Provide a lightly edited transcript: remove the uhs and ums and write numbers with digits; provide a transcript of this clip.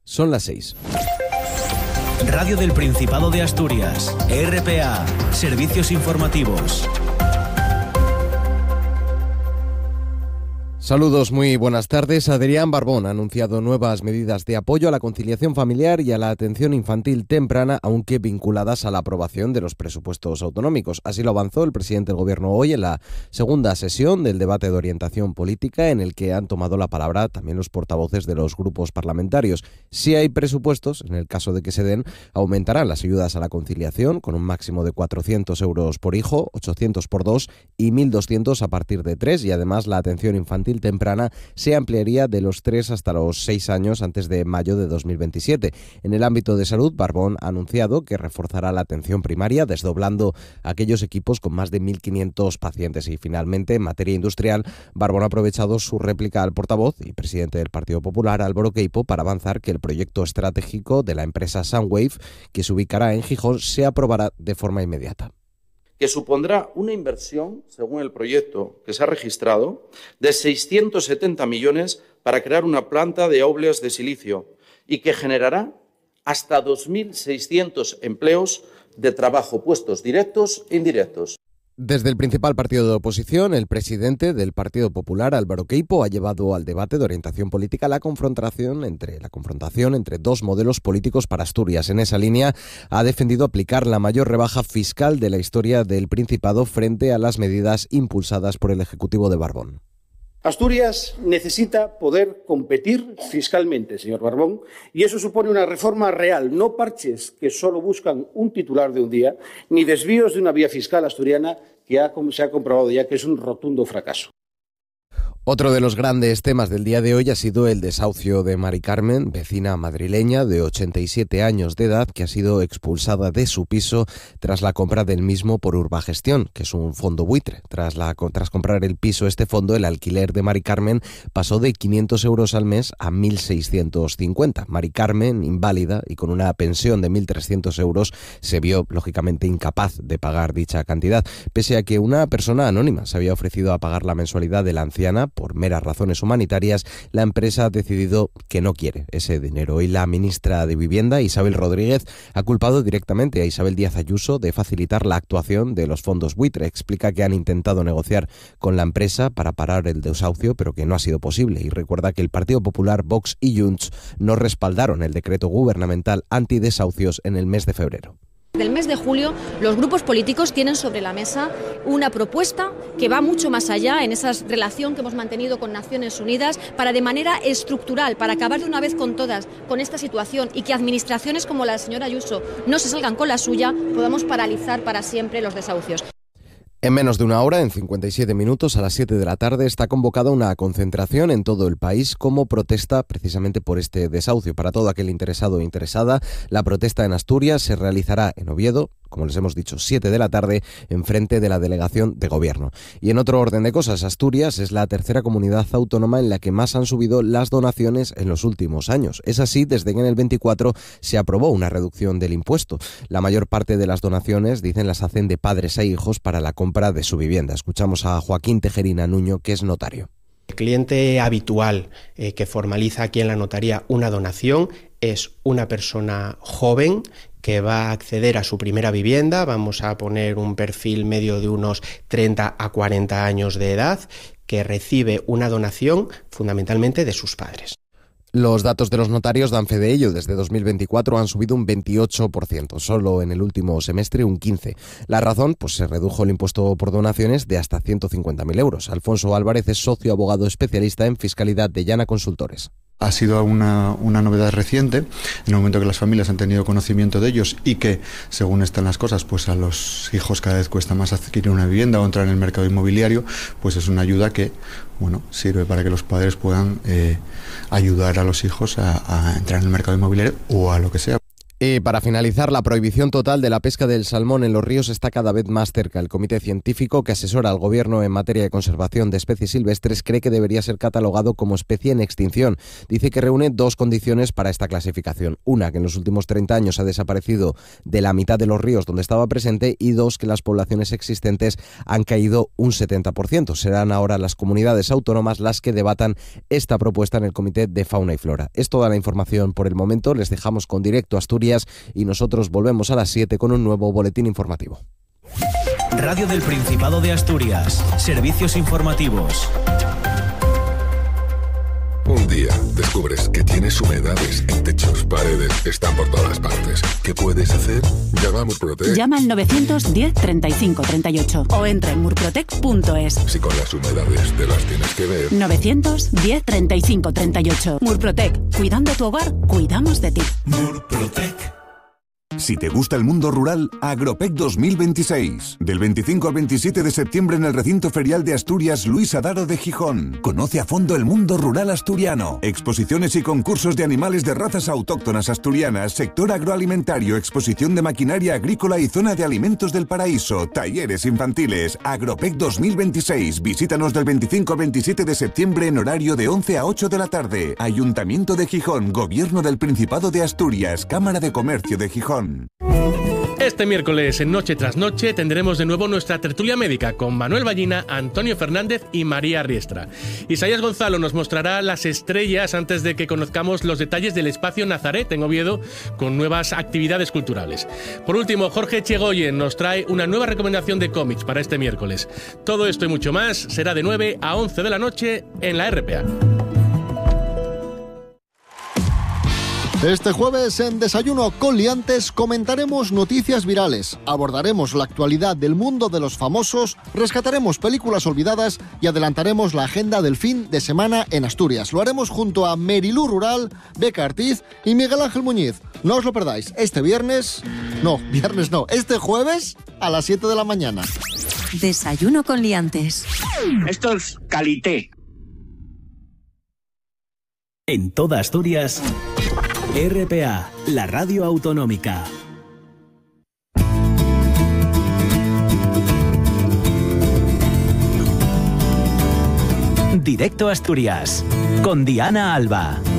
Son las 6. Radio del Principado de Asturias, RPA, servicios informativos. Saludos, muy buenas tardes. Adrián Barbón ha anunciado nuevas medidas de apoyo a la conciliación familiar y a la atención infantil temprana, aunque vinculadas a la aprobación de los presupuestos autonómicos. Así lo avanzó el presidente del Gobierno hoy en la segunda sesión del debate de orientación política, en el que han tomado la palabra también los portavoces de los grupos parlamentarios. Si hay presupuestos, en el caso de que se den, aumentarán las ayudas a la conciliación con un máximo de 400 euros por hijo, 800 por dos y 1.200 a partir de 3, y además la atención infantil temprana se ampliaría de los 3 hasta los 6 años antes de mayo de 2027. En el ámbito de salud, Barbón ha anunciado que reforzará la atención primaria, desdoblando aquellos equipos con más de 1.500 pacientes. Y finalmente, en materia industrial, Barbón ha aprovechado su réplica al portavoz y presidente del Partido Popular, Álvaro Queipo, para avanzar que el proyecto estratégico de la empresa Sunwave, que se ubicará en Gijón, se aprobará de forma inmediata. Que supondrá una inversión, según el proyecto que se ha registrado, de 670 millones para crear una planta de óleos de silicio y que generará hasta 2.600 empleos de trabajo, puestos directos e indirectos. Desde el principal partido de oposición, el presidente del Partido Popular, Álvaro Queipo, ha llevado al debate de orientación política la confrontación entre dos modelos políticos para Asturias. En esa línea, ha defendido aplicar la mayor rebaja fiscal de la historia del Principado frente a las medidas impulsadas por el Ejecutivo de Barbón. Asturias necesita poder competir fiscalmente, señor Barbón, y eso supone una reforma real, no parches que solo buscan un titular de un día, ni desvíos de una vía fiscal asturiana que se ha comprobado ya que es un rotundo fracaso. Otro de los grandes temas del día de hoy ha sido el desahucio de Mari Carmen, vecina madrileña de 87 años de edad, que ha sido expulsada de su piso tras la compra del mismo por Urbagestión, que es un fondo buitre. Tras comprar el piso, este fondo, el alquiler de Mari Carmen pasó de 500 euros al mes a 1.650. Mari Carmen, inválida y con una pensión de 1.300 euros, se vio lógicamente incapaz de pagar dicha cantidad, pese a que una persona anónima se había ofrecido a pagar la mensualidad de la anciana. Por meras razones humanitarias, la empresa ha decidido que no quiere ese dinero. Y la ministra de Vivienda, Isabel Rodríguez, ha culpado directamente a Isabel Díaz Ayuso de facilitar la actuación de los fondos buitre. Explica que han intentado negociar con la empresa para parar el desahucio, pero que no ha sido posible. Y recuerda que el Partido Popular, Vox y Junts no respaldaron el decreto gubernamental antidesahucios en el mes de febrero. Del mes de julio, los grupos políticos tienen sobre la mesa una propuesta que va mucho más allá en esa relación que hemos mantenido con Naciones Unidas para, de manera estructural, para acabar de una vez con todas con esta situación y que administraciones como la señora Ayuso no se salgan con la suya, podamos paralizar para siempre los desahucios. En menos de una hora, en 57 minutos, a las 7 de la tarde, está convocada una concentración en todo el país como protesta precisamente por este desahucio. Para todo aquel interesado o interesada, la protesta en Asturias se realizará en Oviedo, como les hemos dicho, 7 de la tarde, enfrente de la delegación de gobierno. Y en otro orden de cosas, Asturias es la tercera comunidad autónoma en la que más han subido las donaciones en los últimos años. Es así desde que en el 24 se aprobó una reducción del impuesto. La mayor parte de las donaciones, dicen, las hacen de padres e hijos para la compra de su vivienda. Escuchamos a Joaquín Tejerina Nuño, que es notario. El cliente habitual que formaliza aquí en la notaría una donación es una persona joven que va a acceder a su primera vivienda. Vamos a poner un perfil medio de unos 30 a 40 años de edad, que recibe una donación fundamentalmente de sus padres. Los datos de los notarios dan fe de ello. Desde 2024 han subido un 28%, solo en el último semestre un 15%. La razón, pues se redujo el impuesto por donaciones de hasta 150.000 euros. Alfonso Álvarez es socio abogado especialista en fiscalidad de Llana Consultores. Ha sido una novedad reciente, en el momento que las familias han tenido conocimiento de ellos y que, según están las cosas, pues a los hijos cada vez cuesta más adquirir una vivienda o entrar en el mercado inmobiliario, pues es una ayuda que, bueno, sirve para que los padres puedan ayudar a los hijos a entrar en el mercado inmobiliario o a lo que sea. Para finalizar, la prohibición total de la pesca del salmón en los ríos está cada vez más cerca. El comité científico que asesora al gobierno en materia de conservación de especies silvestres cree que debería ser catalogado como especie en extinción. Dice que reúne dos condiciones para esta clasificación. Una, que en los últimos 30 años ha desaparecido de la mitad de los ríos donde estaba presente, y dos, que las poblaciones existentes han caído un 70%. Serán ahora las comunidades autónomas las que debatan esta propuesta en el Comité de Fauna y Flora. Es toda la información por el momento. Les dejamos con Directo Asturias y nosotros volvemos a las 7 con un nuevo boletín informativo. Radio del Principado de Asturias. Servicios informativos. Un día descubres que tienes humedades en techos, paredes, están por todas partes. ¿Qué puedes hacer? Llama a Murprotec. Llama al 910 35 38 o entra en murprotec.es. Si con las humedades te las tienes que ver. 910 35 38. Murprotec. Cuidando tu hogar, cuidamos de ti. Murprotec. Si te gusta el mundo rural, Agropec 2026. Del 25 al 27 de septiembre en el recinto ferial de Asturias Luis Adaro de Gijón. Conoce a fondo el mundo rural asturiano. Exposiciones y concursos de animales de razas autóctonas asturianas, sector agroalimentario, exposición de maquinaria agrícola y zona de alimentos del paraíso, talleres infantiles. Agropec 2026. Visítanos del 25 al 27 de septiembre en horario de 11 a 8 de la tarde. Ayuntamiento de Gijón, Gobierno del Principado de Asturias, Cámara de Comercio de Gijón. Este miércoles, en Noche tras Noche, tendremos de nuevo nuestra tertulia médica con Manuel Ballina, Antonio Fernández y María Riestra. Isaías Gonzalo nos mostrará las estrellas antes de que conozcamos los detalles del Espacio Nazaret en Oviedo con nuevas actividades culturales. Por último, Jorge Chegoyen nos trae una nueva recomendación de cómics para este miércoles. Todo esto y mucho más será de 9 a 11 de la noche en la RPA. Este jueves en Desayuno con Liantes comentaremos noticias virales, abordaremos la actualidad del mundo de los famosos, rescataremos películas olvidadas y adelantaremos la agenda del fin de semana en Asturias. Lo haremos junto a Merilú Rural, Beca Artiz y Miguel Ángel Muñiz. No os lo perdáis, este jueves a las 7 de la mañana. Desayuno con Liantes. Esto es calité. En toda Asturias, RPA, la radio autonómica. Directo Asturias, con Diana Alba.